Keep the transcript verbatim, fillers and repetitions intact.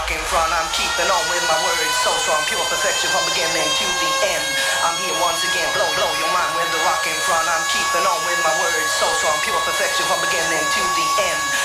rock in front. I'm keeping on with my words so strong, pure perfection from beginning to the end. I'm here once again, blow, blow your mind with the rock in front. I'm keeping on with my words so strong, pure perfection from beginning to the end.